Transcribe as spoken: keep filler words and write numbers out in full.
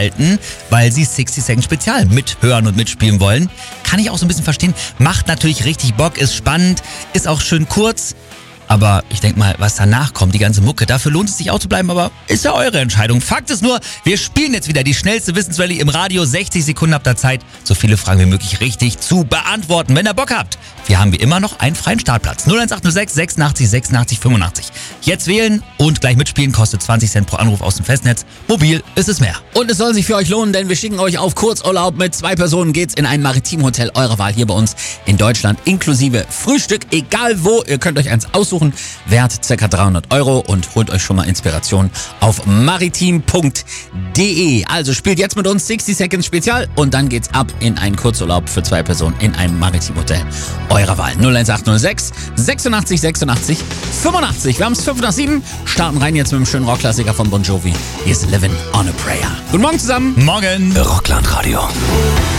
einschalten, weil sie sixty Second Spezial mithören und mitspielen wollen. Kann ich auch so ein bisschen verstehen. Macht natürlich richtig Bock, ist spannend, ist auch schön kurz. Aber ich denke mal, was danach kommt, die ganze Mucke, dafür lohnt es sich auch zu bleiben, aber ist ja eure Entscheidung. Fakt ist nur, wir spielen jetzt wieder die schnellste Wissensrallye im Radio. sechzig Sekunden habt ihr Zeit, so viele Fragen wie möglich richtig zu beantworten. Wenn ihr Bock habt, wir haben wie immer noch einen freien Startplatz. null eins acht null sechs sechsundachtzig sechsundachtzig fünfundachtzig. Jetzt wählen und gleich mitspielen, kostet zwanzig Cent pro Anruf aus dem Festnetz. Mobil ist es mehr. Und es soll sich für euch lohnen, denn wir schicken euch auf Kurzurlaub. Mit zwei Personen geht's in ein Maritimhotel eurer Wahl hier bei uns in Deutschland, inklusive Frühstück, egal wo. Ihr könnt euch eins aussuchen, wert ca. dreihundert Euro und holt euch schon mal Inspiration auf maritim punkt de. Also spielt jetzt mit uns sixty Seconds Spezial und dann geht's ab in einen Kurzurlaub für zwei Personen in einem Maritimhotel eurer Wahl. null eins acht null sechs sechsundachtzig sechsundachtzig fünfundachtzig. Wir haben es fünf nach sieben, starten rein jetzt mit dem schönen Rockklassiker von Bon Jovi. Hier ist Living on a Prayer. Guten Morgen zusammen. Morgen. Rockland Radio.